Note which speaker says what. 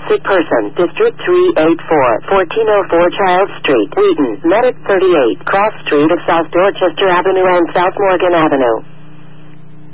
Speaker 1: sick person, District 384, 1404 Charles Street, Wheaton, Medic 38, Cross Street of South Dorchester Avenue and South Morgan Avenue.